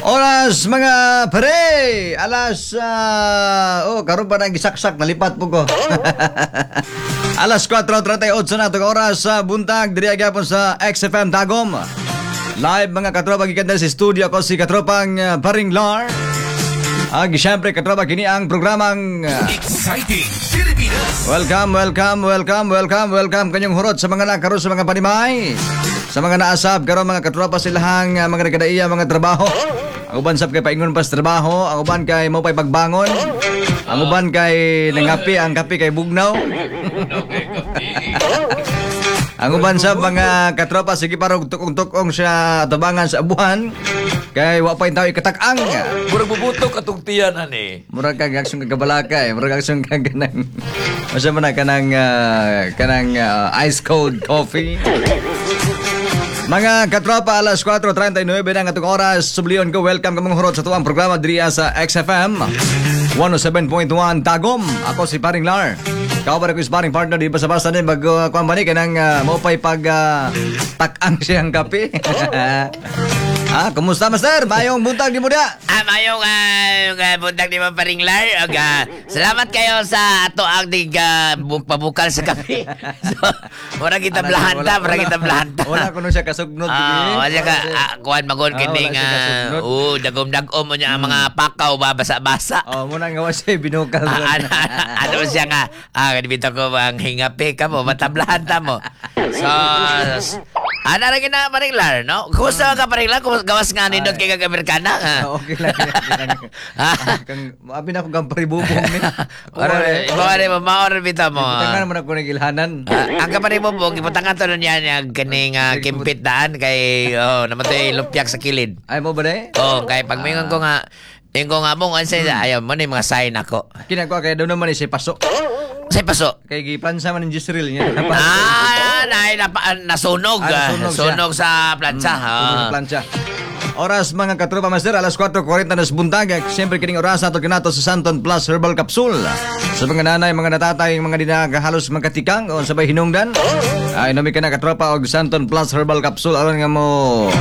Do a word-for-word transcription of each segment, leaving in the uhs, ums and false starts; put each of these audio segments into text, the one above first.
Oras mga pare, alas uh, oh karon pa nang gisaksak nalipat po ko. Alas kwatro trenta y ocho na to oras sa buntag diri gyapon sa X F M Tagum. Live mga katropa gikan sa studio ko si katropang uh, Paring Lar. Ag syempre katropa kini ang programang uh, Exciting Pilipinas. Welcome, welcome, welcome, welcome, welcome kanyong hurot sa mga nakaro sa mga panimay. Sa mga naasab karon mga katropa silahang uh, mga nagkadaiya mga trabaho. Ang uban sab kay paingon pas trabaho, ang uban kay mo pay pagbangon. Ang uban kay nangapi, ang kapi kay bugnaw. Ang uban sa mga katropa sige parog tukong-tukong siya tabangan sa abuhan. Kay wa pa tawo ikatak-ang. Murag bubutok atong tiyan ani. Murag kag aksyon kag kabalaka eh, murag aksyon kag kanang masa man na kanang uh, kanang uh, ice cold coffee. Mga katropa, alas kwatro trenta y nueve na nga itong oras. Subliyon ko, welcome kamong hurot sa tuwang programa diriya sa X F M one oh seven point one Tagum. Ako si Paring Lar. Kaubar ko is paring partner, di basa-basa din mag-kuhan ba ni kanang uh, maupay pag uh, tak-ang siyang kape. Ah, kumusta master? Mayong buntag di mo dia? Ah, mayong uh, uh, buntag di mo Paring Lar. Okay. Uh, salamat kayo sa ato ang dig uh, pabukal sa kape. So, mura kita blahanta, mura kita blahanta. Wala ko nun siya kasugnod. Oo, wala ka, uh, kuhan magon kining, uh, oo, dagom-dagom mo niya ang mga pakaw, babasa-basa. Oo, muna nga siya binukal. Ah, ano, ano siya nga, ah, kanibito ko ang hingapi ka mo, matablahanta mo. So, ano rin na Paring Lar, no? Kumusta ka Paring Lar? Gawas nga nindot kay kag-Amerikana. Okay lang. Kang abi na ko gampari bubong ni. Ora, ibawa rin mo, maor bitaw mo. Iputangan mo na ko nagilhanan. Ang kapari mo po, iputangan to niya niya kaning uh, kimpit daan kay, oh, namatay lumpyak sa kilid. Ay mo ba de? Oh, kay pagmingon ko nga, yung ko nga mong ansay, ayaw mo na yung mga sign ako. Kinako kay daw naman si paso. Say paso. Kay giplansa man ni Gisril niya. Ah, na, na, nasunog. Ah, nasunog sunog sa plancha. Hmm, sunog sa plancha. Oras mga katropa master, alas kwatro kuwarenta na sa buntag. Siyempre kining oras nato kinato sa Santon Plus Herbal Capsule. Sa mga nanay, mga natatay, mga dinagahalos magkatikang o sabay hinungdan. Ay nami ka na katropa og Santon Plus Herbal Capsule aron nga mo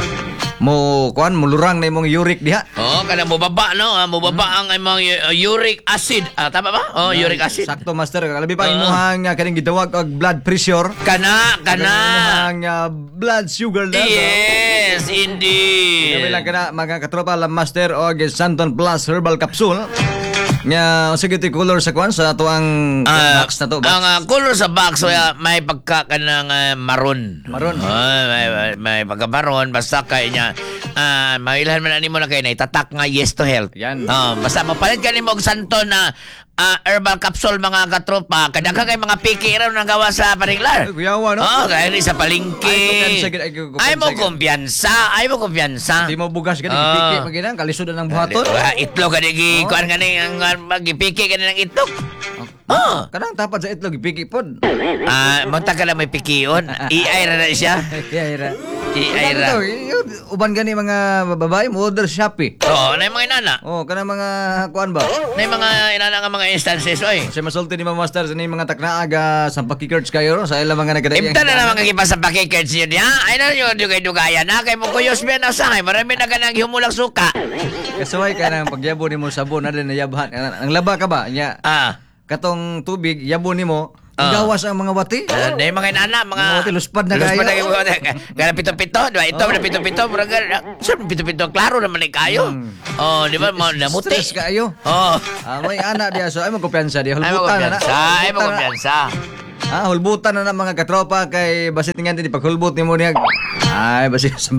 mo kuan mulurang na imong uric diha. Oh, kada mo baba no, ah, mo baba ang imong uh, uric acid. Ah, tama ba? Oh, uric acid. Sakto master, labi pa imuhang uh, kaning gitawag og blood pressure. Kana, kana. Imuhang uh, blood sugar level. Yes, indeed. Kami lang kana mga katropa la master og Santon Plus Herbal Capsule. Nga sige ti color sa kuan sa ato ang uh, box na to. Box. Ang uh, color sa box so, uh, may pagka kanang uh, maroon. Maroon. Uh, may, may, may pagka maroon basta kay niya uh, mailan man ani mo na kay na itatak nga yes to health. Yan. Uh, basta mapalit ka nimo og Santon na uh, herbal capsule mga katropa. Kada ka kay mga piki raw nang gawa sa Paring Lar. Ay, kuyawa no. Oh, kaya ni sa palengke. Ay mo kumpiyansa, ay mo kumpiyansa. Di mo bugas gani Ah. piki maginang kalisod na ng buhaton. Uh, itlog gani gi Oh. kuan gani ang magipiki gani ng itlog. Oh. Kanang tapad sa itlog piki pod. Ah, monta ka lang may pikion. I-ay ra na siya. Yeah, ira. I-ay ra. Uban gani mga babae mo order Shopee. Oo, na yung mga inana. Oh, kanang mga kuan ba? Na yung mga inana nga mga instances, oy. Kasi masulti ni Mama Master sa ni mga taknaaga sa pakikirts kayo sa ilang mga nagkadayang. Imta na naman kagipa sa pakikids yun, ha? Ay na yun, dugay-dugayan, ha? Kay mo kuyos biya na sa akin, marami na ka nang humulang suka. Kasuway ka nang pagyabo ni mo sabon na din nayabhan. Ang laba ka ba? Nya. Ah. Katong tubig yabo nimo. Ah. Gawas ang mga wati. Uh, na yung mga inana, mga... Mga wati, luspad na luspad kayo. na kayo. Gana pito-pito, di ba? Ito, Oh. na pito-pito, mura gana. Sir, pito-pito, klaro naman ay kayo. Hmm. Oh, di ba? Mga namuti. Stress kayo. Oh. Ah, may anak diya so ay mo kumpiyansa diya. Ay mo Hulbutan na na. kumpiyansa, ay mo Hulbutan na. kumpiyansa. Ah, hulbutan na na mga katropa kay basit nga din paghulbut nimo niya. Ay, basit sa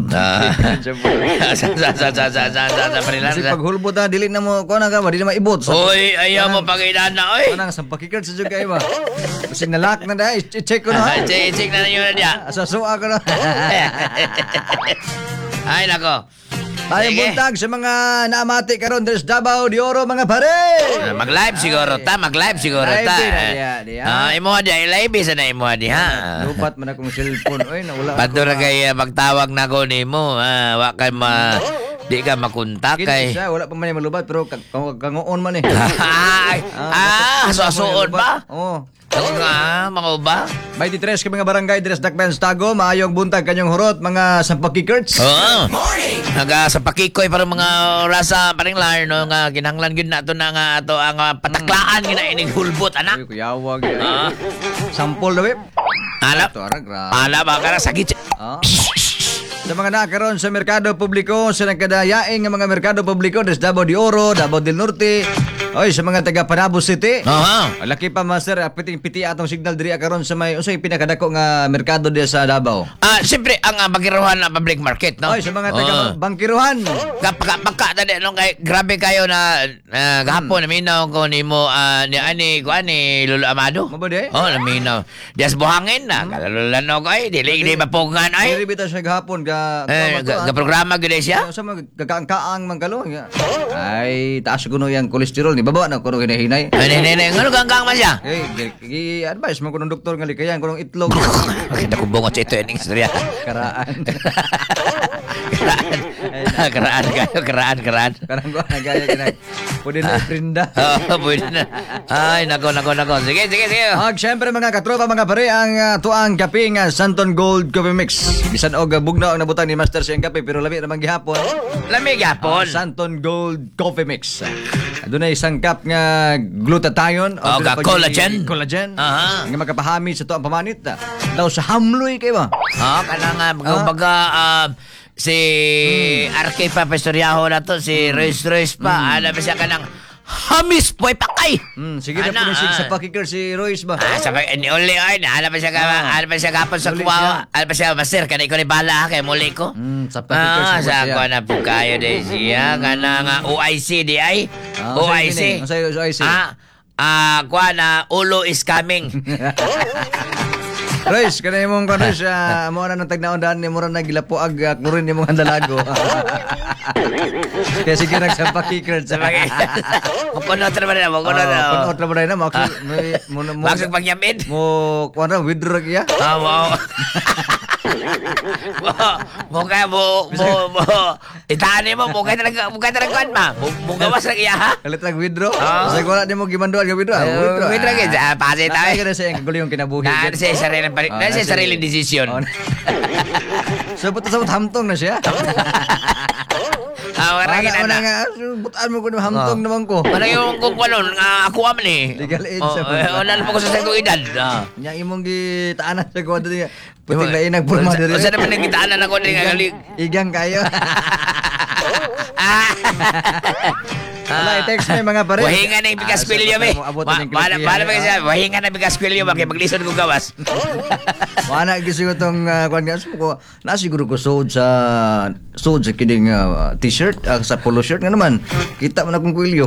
sa sa sa sa sa sa sa Paring Lar. Basit paghulbut na dili na mo ko na ka ba dili na maibot. Oy, ayaw mo pag inana, oy. Kanang sa pakikard sa jud kay ba. Basit nalak na dai, check ko na. ha? Check, check na ninyo na diya. Asa suwa ko na. Ay, nako. Tayo Sige. buntag sa mga naamati karon there's Davao de Oro mga pare. Ah, Mag-live siguro ta, mag-live siguro Live ta. din na diya, diya. Ah, imo diya, live sa na imo diha. Lupat man akong cellphone. Oy, nawala. Padto ra kay uh, magtawag na ko nimo, ah, wa kay ma di ka makontak Kini kay. siya, wala pa man yung malubat pero kag- kag- kangoon man eh. Ay, ah, so-soon ba? Oo. Ako nga, mga uba. May titres ka mga barangay, Dres Dakbens Tago, maayong buntag kanyang hurot, mga sampakikirts. Oo. Morning Naga sa pakikoy para mga rasa paring lar no nga kinahanglan gyud nato na nga ato ang ah, pataklaan gina ining hulbot ana. Ay, kuyawag. Ah. Sampol daw eh. Ala. Ito, ara, grabe. Ala ba ka sakit. Ah. Sa mga nakaroon sa merkado publiko, sa nagkadayaing nga mga merkado publiko, des Davao de Oro, Davao del Norte, oy, sa mga taga Panabo City. Aha. Laki pa, master, piting-piti atong signal diri karon sa may usay pinakadako nga merkado diya sa Davao. Ah, siyempre ang uh, magiruhan na public market no. Oy, sa mga taga Ah. bangkiruhan. Kapaka tadi nung kay grabe kayo na uh, gahapon Hmm. naminaw ko nimo uh, ni ani ko ani Lolo Amado. Mo ba di? Oh, naminaw. Dias buhangin na kalalulan no kay dili di mapugan ay. Diri bitaw siya gahapon ga Eh, ga, ga programa gud siya. Sa mga gagangkaang mangkalo. Ay, taas kuno yang kolesterol ni baba na kuno hinahinay. Ay, nene, nene, ngano kang man siya? Eh, gi-advise mo kunong doktor nga likayan kunong itlog. Kita ko bungot sa ito yung istorya. Karaan. Karaan. Karaan kayo, karaan, karaan. Karang ko na gaya kinag. Pwede na prinda. Oo, pwede na. Ay, nako, nako, nako. Sige, sige, sige. Ag syempre mga katropa mga pare ang uh, tuang kape nga Santon Gold Coffee Mix. Bisan og uh, bugnaw ang nabutang ni Master siyang kape pero labi naman gihapon. Lamig Ang yapon. Santon Gold Coffee Mix. Adunay isang cup nga glutathione Oh, dili ga pa collagen. Collagen. Aha. Nga makapahami sa tuang pamanit. ah. Daw sa hamloy kay ba? Ah, kana nga, baga, ah, si Arke pa, pastoryaho na to, si Royce Royce pa, alam siya ka ng hamis po'y pakay. Hmm, sige na Ana, po ah. sa pakikir si Royce ba? Ah, sabay, ni uli ay, alam pa siya ka, Ah. alam pa siya kapon sa Muli kuwawa, alam pa siya, master, kanay ko ni bala, kay muli ko. Hmm, sa pakikir Ah, siya. sa ako na po kayo de siya, kana nga O I C di ay, Ah, O sa'yo I C. gini, ang sa'yo, O I C. Ah, ah, kuha na, ulo is coming. Royce, kanay mong kano siya, mo na nang tagnaon-daan ni mo na nagilapuag at mo rin mong handalago. Kaya sige nagsampa kicker sa Sabagay. Mukunot naman na, mukunot na. Punot na ba rin na, mo mo mo Maksud pagyamid. mo kuwan withdraw kaya. Ah, wow. mo, mo kaya mo, mo, mo, itani mo, mo kaya talaga, mo kaya talaga kuwan ma. Mo, mo gawas lang iya, ha? Kalit nag withdraw. Ah. Sa ko na di mo gimanduan ga withdraw. Uh, withdraw ka, ah, pasi tayo. Nakay ka na sa yung kagulo yung kinabuhi. Na, na siya sariling, pari- Ah, na siya na siya- sariling desisyon. Oh, So buto sa hamtong na siya. Ah, wala Wala kita na na. nga, butaan mo ko ng hamtong Ah. naman ko. Wala yung kung ano, nga ako aman eh. Legal age Oh, sa eh, wala naman ko sa segong edad. Ah. Nya imong gitaanan sa ko diri. Puting lain nagpurma diri. O sa naman nang gitaan na ako din nga galing. Igang kayo. Ah. Wala, i-text mo yung mga pare. Wahinga na yung bigas Ah, kwilyo, sa- me. mo abot na yung Bala kilapihan, bala ba ah. kasi, wahinga na bigas kwilyo, bakit maglisod ko gawas. Wala gisi ko tong uh, kwan nga ko na siguro ko suod sa suod sa kining ah, t-shirt ah, sa polo shirt nga naman. Kita man akong kwilyo.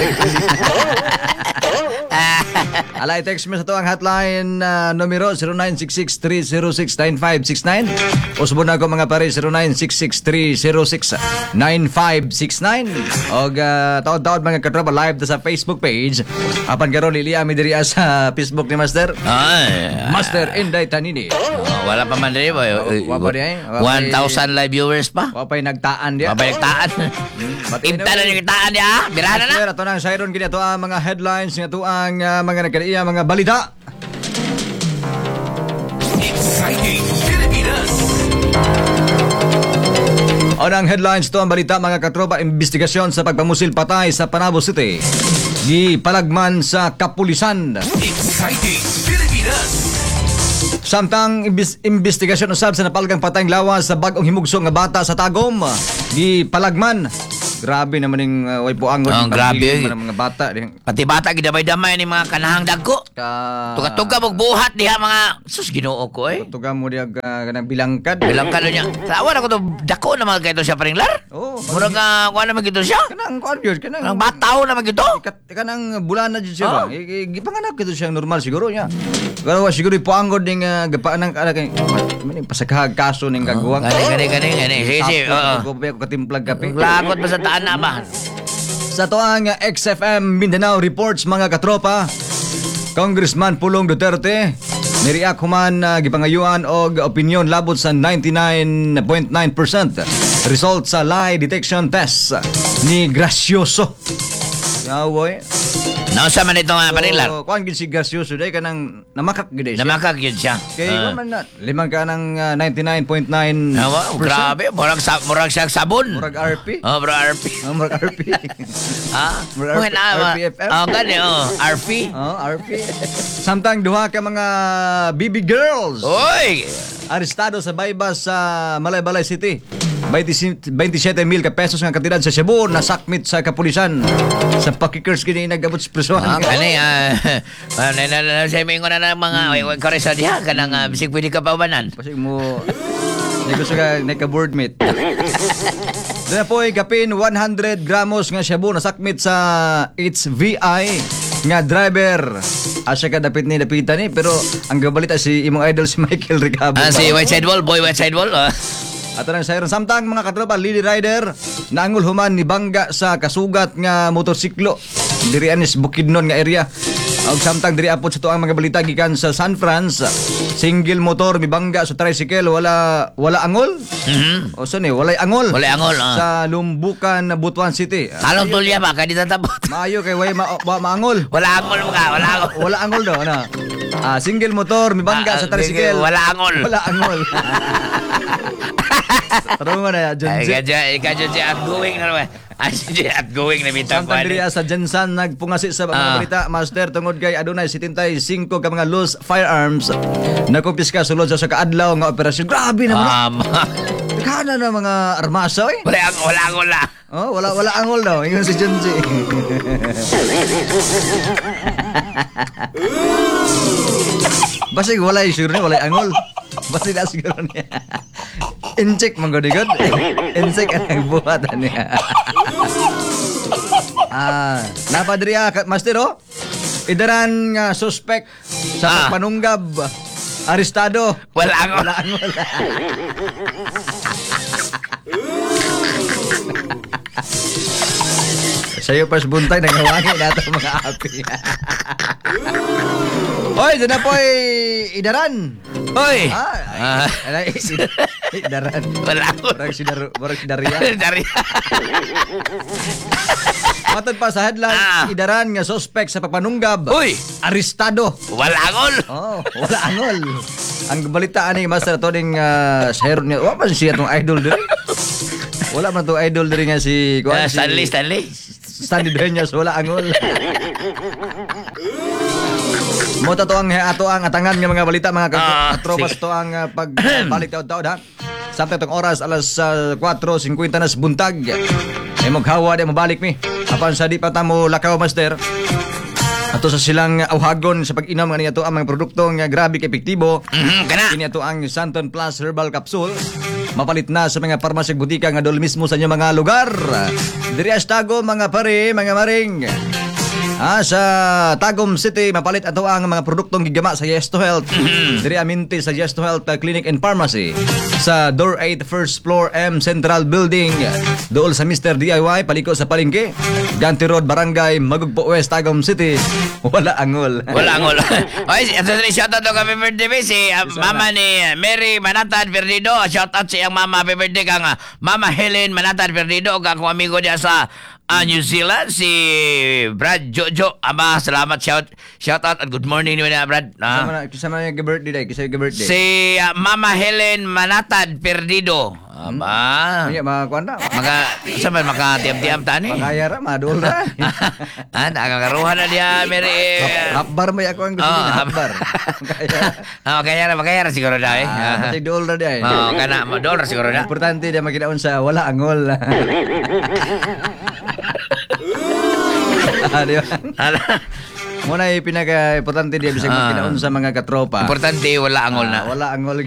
Ala, i-text mo sa to ang hotline uh, numero zero nine six six three zero six nine five six nine o subon na ako mga pare zero nine six six three zero six nine five six nine o uh, taod-taod mga katropa live ta sa Facebook page apan karon liliya mi diri sa Facebook ni Master Ay. Master Inday Tanini. Oh, wala pa man rin. Wa pa di, ay. Wa pa- one thousand live viewers pa. Wa pay nagtaan dia. Mabaliktaan. Imta na yung kitaan niya, ha? Birahan na na. Master, ato nang sayron kini ato ang mga headlines nga ato ang uh, mga nagkadiya mga balita. Exciting Pilipinas. O ang headlines to ang balita mga katropa, investigasyon sa pagpamusil patay sa Panabo City. Gipalagman sa kapulisan. Exciting Pilipinas. Samtang imbis- investigasyon usab sa napalgang patayng lawas sa bagong himugso nga bata sa Tagum. Gipalagman. Grabe naman yung uh, way puangon. Oh, yung grabe. pagpili man ng mga bata. Ding- Pati bata, gidamay-damay ni mga kanahang dagko. Ka... Tuga-tuga mong buhat diha mga... Sus, ginoo ko eh. Tuga mo diya uh, kanang bilangkad. Bilang ka niya. Tawa ako to, dako naman kayo to siya paring lar. Oo. Murag nga, kuha naman gito siya. Kanang kuan yun, kanang... Kanang bataw naman gito. Kat, kanang bulan na dyan siya Oh. ba? I- i- Gipanganak ito siyang normal siguro niya. Pero wa siguro ipuangod ng uh, gapaan ng anak. Maning pasakahag kaso ng gagawang. Gani, gani, gani, gani. Sige, sige. oo. Ko pa ko katimplag kape. Lagot pa sa taan na ba? Sa tuang uh, X F M Mindanao reports mga katropa. Congressman Pulong Duterte niriak human uh, gipangayuan og opinion labot sa ninety-nine point nine percent result sa lie detection test ni Gracioso. Awoy. Nausa man ito nga parilar. So, kuan gid si gasyoso day kanang namakak gid siya. Namakag yun siya. Kay Ah. uh, man na limang ka ng uh, ninety-nine point nine Awa, grabe, murag sa murag siya sabon. Murag R P. Oh, bro, R P. Oh, murag R P. Ah, Murag Murag R P F M. Oh, gani oh, R P. Oh, R P. Samtang duha ka mga baby girls. Oy! Arestado sa baybas sa Malaybalay City. twenty-seven mil ka pesos nga katidad sa Cebu nasakmit sa kapulisan sa pakikers kini nagabot sa prisuhan. Ah, kani ah. Ah, na na na sa mingon na ng mga hmm. kore sa diha kanang uh, bisig pwede ka paubanan. Kasi mo Hindi gusto ka nagka-board meet. Doon po ay kapin one hundred gramos nga shabu nasakmit sa H V I nga driver. Asya ka dapit ni dapitan ni pero ang gabalita si imong idol si Michael Ricabo. Ah, si Whiteside Wall, boy Whiteside Wall. Ah. Ato nang sayron samtang mga katropa Lily Rider naangol human ni bangga sa kasugat nga motorsiklo diri anis Bukidnon nga area. Og samtang diri apot sa tuang mga balita gikan sa San Franz, single motor mibangga sa tricycle wala wala angol. Mhm. O so ni walay angol. Walay angol, ah. Sa Lumbukan, Butuan City. Halong tulya ba kadi tatabot. Maayo kay way ma, ma, maangol. Wala angol mo ka, wala angol. Wala angol daw ano. Ah, single motor mibangga Ah, sa tricycle. wala angol. Wala angol. Pero mo na Ay, Junji. kadya, kadya si outgoing na naman. Ay, si outgoing na bitang Samtang diri kuhan. sa Jensan nagpungasi sa mga Ah. balita master tungod kay adunay seventy-five ka mga loose firearms nakumpiska sulod sa sa kaadlaw nga operasyon. Grabe naman. Um, Kana na mga armasa oy. wala angol, wala angol na. Oh, wala wala angol daw. Ingon si Junji. Basig wala sure ni wala angol. Basig na siguro niya. Incheck man gud gud. Incheck ang nagbuhat niya. Ah, napadriya master oh. Idaran nga suspect sa Ah. pagpanunggab. Arestado. Wala angol. Wala angol. Sa'yo pas buntay nangawangi nato mga api. Hoy, dyan na po idaran. Hoy! Ah, Ah. ay, idaran. Wala angol. Barang si Dar barang si Daria. Dari. Matod pa sa headline, Ah. idaran nga suspect sa pagpanunggab. Uy! Arestado. Wala angol. Oh, wala angol. Ang balitaan ni Master Toning uh, share niya. Wa man siya tong idol diri. Wala man tong idol diri nga si kuan Ah, si Stanley, Stanley. Stanley Dueñas, wala angol. Mo to ang ato ang atangan nga mga balita mga Ah, katropas sige. to ang uh, pagbalik taon-taon ha. Samtang tong oras alas uh, four fifty nas buntag. Ay maghawa di mabalik mi. Apan sa di pa ta mo lakaw master. Ato sa silang awhagon sa pag-inom nga niya to ang mga produkto nga grabe ka epektibo. Mhm, kana. Kini ato ang Santon Plus Herbal Capsule. Mapalit na sa mga parmasya butika nga dol mismo sa inyong mga lugar. Diri Tago mga pare, mga maring. Ah, sa Tagum City, mapalit ato ang mga produktong gigama sa Yes to Health. Diri aminti sa Yes to Health uh, Clinic and Pharmacy. Sa Door eight, First Floor M Central Building. Dool sa Mister D I Y, paliko sa Palengke. Ganti Road, Barangay, Magugpo West, Tagum City. Wala angol. Wala angol. Oy, ito ni shout out to kami birthday ba si uh, mama ni uh, Mary Manatad Perdido. Shout out sa iyang mama happy birthday kang uh, Mama Helen Manatad Perdido ug akong amigo diya sa uh, New Zealand si Brad Jojo. Ama, salamat shout shout out and good morning ni Brad. Ah. Kasama na, kasama na yung birthday day, kasi yung birthday. Si uh, Mama Helen Manatad Perdido. Aba. Iya, mga kuwan na. Maka sa man makatiam-tiam tani. Makaya ra, madul ra. Ah, nakakaruhan na diya Mary. Hapbar may ako ang gusto Oh, niya, hap- hapbar. Kaya, Oh, kaya na, kaya na siguro na eh. ah, kasi dool na di ay. Oh, kana mo dollar siguro na. Importante dia makinaon sa wala angol. Ah, di ba? Ala. Muna yung pinaka-importante dia bisa Ah. makinaon sa mga katropa. Importante wala angol Ah, na. wala angol.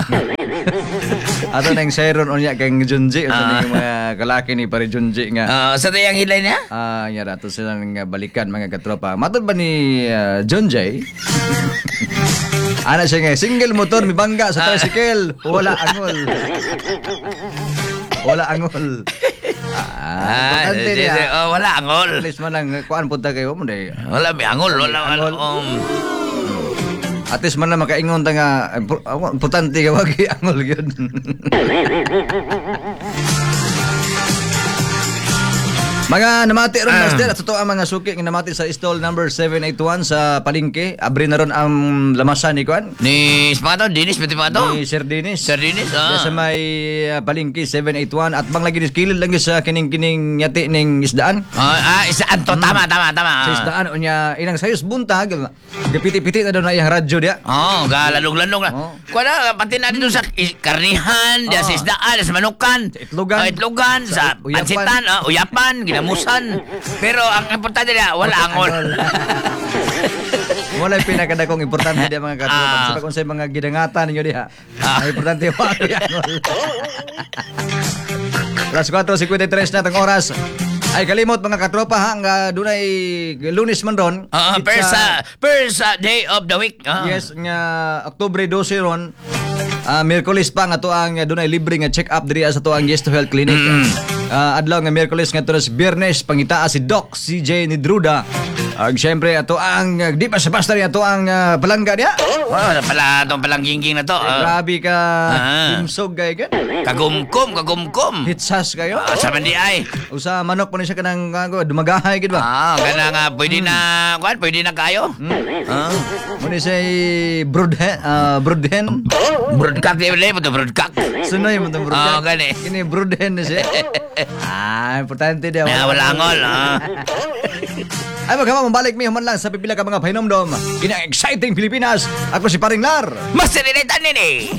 Ato nang sayron unya kay Junji o sa mga kalaki ni pare Junji nga. Ah, sa tayang hilay niya? Ah, nya rato sila nga balikan mga katropa. Matod ba ni uh, Junji? Ana siya nga single motor mi bangga sa tricycle. Wala angol. Wala angol. Ah, Ah, importante di- di- niya. oh, wala angol. At least man lang kuan punta kayo mo day. Wala may angol, wala Angol. um, At least man lang makaingon ta nga impo- importante ka wag angol gyud. Mga namati ron, Ah. Master, at totoo ang mga suki nga namati sa stall number seven eighty-one sa Palengke. Abri na ron ang lamasan ni Kuan. Ni mga to, Dinis, pati mga to. Ni Sir Dinis. Sir Dinis, ah. Diya sa may uh, Palengke seven eighty-one at bang lagi kilid lang sa kining-kining yati ning isdaan. Ah, ah, isaan to, tama, tama, tama. Sa isdaan unya inang sayos buntag. Gapiti-piti na daw na iyang radyo dia. Oh, galalog-lalog na. Oh. Kuha na, pati na dito sa is- karnihan, Oh. sa isdaan, sa manukan, Sa itlogan. Oh, itlogan, sa, Sa uyapan. pansitan, oh, uyapan, ginamusan. Pero ang importante na, wala angol. Wala yung pinakadakong importante dia mga katropa. Ah. Sa kung sa mga gidangatan ninyo diha. Ah. Ang importante wala yan. Alas four fifty-three na tang oras. Ay kalimot mga katropa ha, nga dunay Lunes man ron. Ah, It's, first, uh, ah, first ah, day of the week. Ah. Yes, nga Oktubre twelve ron. Ah, Miyerkules pa nga to ang uh, dunay libre nga check up diri sa to ang Yes to Health Clinic. Ah, adlaw nga Miyerkules nga to sa Biyernes pangitaa si Doc C J Nidruda. Ag syempre ato ang uh, di pa sa pastor ato ang uh, palangga niya. Oh, pala, itong palang gingging na to. ah. Grabe ka Ah. imsog kay gan. Kagumkum, kagumkum. Hitsas kayo. Ah, sa mandi ay. Usa manok pa ni siya kanang uh, dumagahay gid ba? Ah, gana nga, pwede na, kuan, pwede na kayo. Ah. Muna siya broodhen, uh, broodhen. Broadcast din ulit, ito broadcast. Sunoy mo itong broodhen. Oo, gani. Kini broodhen na siya. Ah, importante dia. Ah, wala angol. Ah. Ay magkama, mabalik mi human lang sa pipila ka mga pahinomdom. Kini ang exciting Pilipinas. Ako si Paring Lar. Mas sinilitan nini.